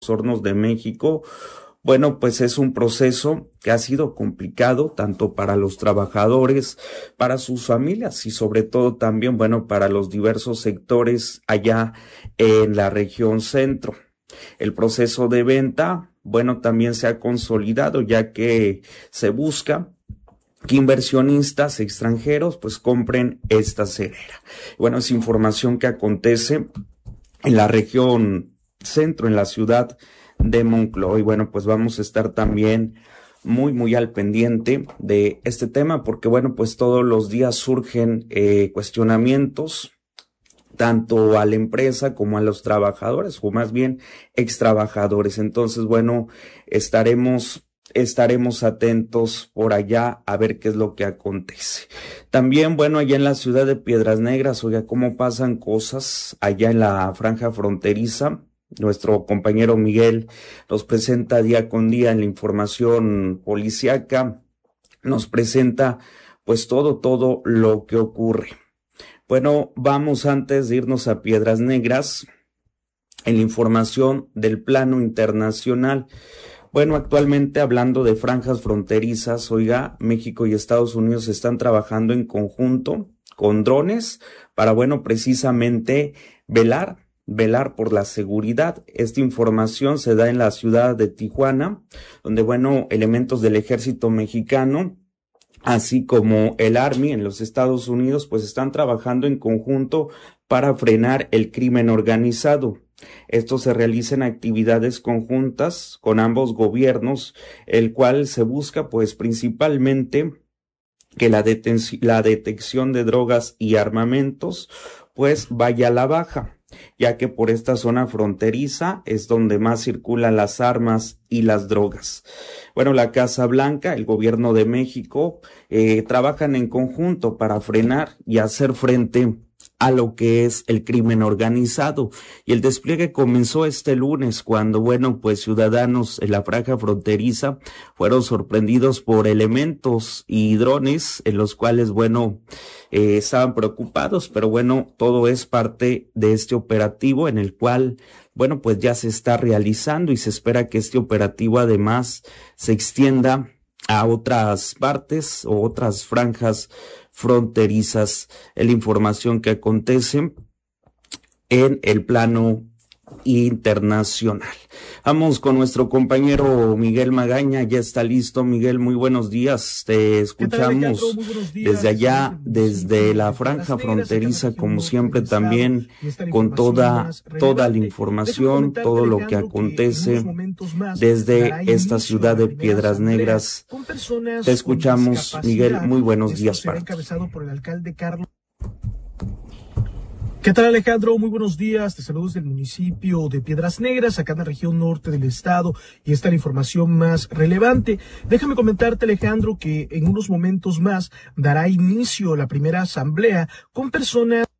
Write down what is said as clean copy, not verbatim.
Hornos de México. Bueno, pues es un proceso que ha sido complicado tanto para los trabajadores, para sus familias y sobre todo también, bueno, para los diversos sectores allá en la región centro. El proceso de venta, bueno, también se ha consolidado ya que se busca que inversionistas extranjeros pues compren esta cerera. Bueno, es información que acontece en la región centro, en la ciudad de Monclova. Y bueno, pues vamos a estar también muy al pendiente de este tema porque bueno, pues todos los días surgen cuestionamientos tanto a la empresa como a los trabajadores, o más bien ex trabajadores. Entonces, bueno, estaremos atentos por allá a ver qué es lo que acontece. También, bueno, allá en la ciudad de Piedras Negras, oiga, cómo pasan cosas allá en la franja fronteriza. Nuestro compañero Miguel nos presenta día con día en la información policíaca, nos presenta pues todo lo que ocurre. Bueno, vamos antes de irnos a Piedras Negras en la información del plano internacional. Bueno, actualmente hablando de franjas fronterizas, oiga, México y Estados Unidos están trabajando en conjunto con drones para, bueno, precisamente velar por la seguridad. Esta información se da en la ciudad de Tijuana, donde, bueno, elementos del ejército mexicano, así como el Army en los Estados Unidos, pues están trabajando en conjunto para frenar el crimen organizado. Esto se realiza en actividades conjuntas con ambos gobiernos, el cual se busca pues principalmente que la detección de drogas y armamentos pues vaya a la baja, ya que por esta zona fronteriza es donde más circulan las armas y las drogas. Bueno, la Casa Blanca, el gobierno de México, trabajan en conjunto para frenar y hacer frente a lo que es el crimen organizado. Y el despliegue comenzó este lunes cuando, bueno, pues ciudadanos en la franja fronteriza fueron sorprendidos por elementos y drones en los cuales, bueno, estaban preocupados, pero bueno, todo es parte de este operativo en el cual, bueno, pues ya se está realizando y se espera que este operativo además se extienda a otras partes o otras franjas fronterizas. Es la información que acontece en el plano internacional. Vamos con nuestro compañero Miguel Magaña, ya está listo. Miguel, muy buenos días, te escuchamos desde allá, desde la franja fronteriza, como siempre también con toda la información, todo lo que acontece desde esta ciudad de Piedras Negras. Te escuchamos, Miguel, muy buenos días para ti. ¿Qué tal, Alejandro? Muy buenos días. Te saludo desde el municipio de Piedras Negras, acá en la región norte del estado, y esta es la información más relevante. Déjame comentarte, Alejandro, que en unos momentos más dará inicio la primera asamblea con personas